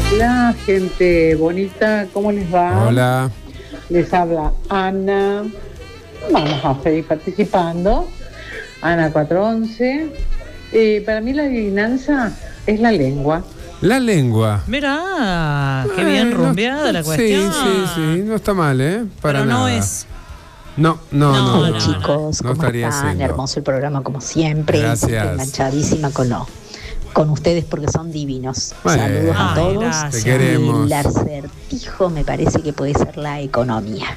Hola, gente bonita, ¿cómo les va? Hola. Les habla Ana. Vamos a seguir participando. Ana 411. Para mí la adivinanza es la lengua. La lengua. Mirá, qué bien rumbeada la cuestión. Sí, no está mal, para pero no nada. es. No. Hola chicos, no ¿cómo estaría están? siendo. Hermoso el programa como siempre. Gracias. Estoy enganchadísima con ustedes porque son divinos. Bueno. Saludos a Ay, todos. gracias. Te queremos. El acertijo me parece que puede ser la economía.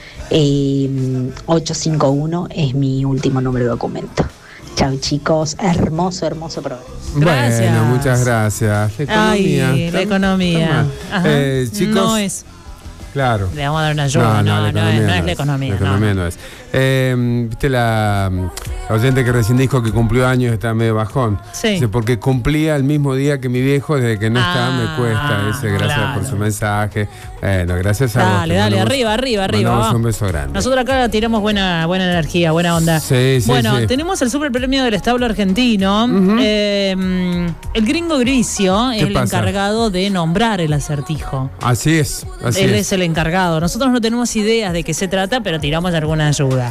851 es mi último número de documento. Chao chicos, hermoso programa. Gracias. Bueno, muchas gracias. La economía. Ay, la economía. Ajá. Chicos. No es. Claro. Le vamos a dar una ayuda. No es la economía. La economía no es. Viste la oyente que recién dijo que cumplió años, está medio bajón. Sí. Dice, porque cumplía el mismo día que mi viejo, desde que no está me cuesta. Dice, gracias claro. por su mensaje. Bueno, gracias a vos. Dale, arriba. Mandamos un beso grande. Nosotros acá tiramos buena energía, buena onda. Sí. Bueno, tenemos el super premio del establo argentino. Uh-huh. El gringo Gricio es el pasa? encargado de nombrar el acertijo. Así es. Él es el encargado. Nosotros no tenemos ideas de qué se trata, pero tiramos alguna ayuda.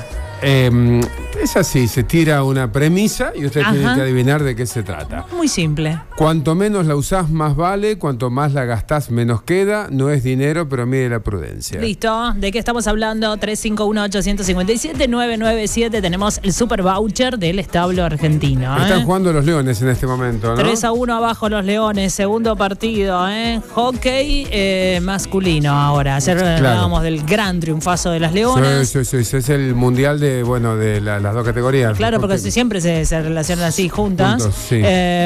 Es así, se tira una premisa y usted tiene que adivinar de qué se trata. Muy simple. Cuanto menos la usás, más vale. Cuanto más la gastás, menos queda. No es dinero, pero mide la prudencia. Listo. ¿De qué estamos hablando? 351-857-997. Tenemos el super voucher del establo argentino. Están jugando los Leones en este momento, ¿no? 3-1 abajo los Leones. Segundo partido, Hockey masculino ahora. Ayer hablábamos del gran triunfazo de las Leonas. Sí. Es el mundial de las dos categorías. Claro, porque siempre se relacionan así juntas. Sí.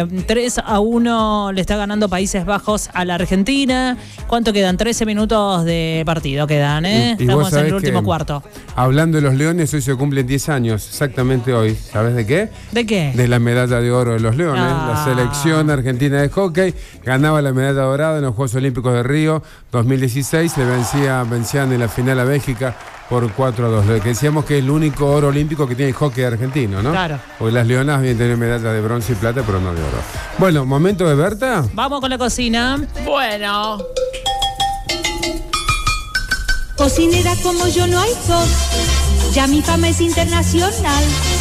3-1 le está ganando Países Bajos a la Argentina. ¿Cuánto quedan? 13 minutos de partido quedan, Estamos en el último cuarto. Hablando de los Leones, hoy se cumplen 10 años, exactamente hoy. ¿Sabes de qué? ¿De qué? De la medalla de oro de los Leones. La selección argentina de hockey ganaba la medalla dorada en los Juegos Olímpicos de Río 2016. Vencían en la final a Bélgica por 4-2. Lo que decíamos que es el único oro olímpico que tiene el hockey argentino, ¿no? Claro. Porque las leonas vienen a tener medallas de bronce y plata, pero no de oro. Bueno, momento de Berta. Vamos con la cocina. Bueno. Cocinera como yo no hay dos, ya mi fama es internacional.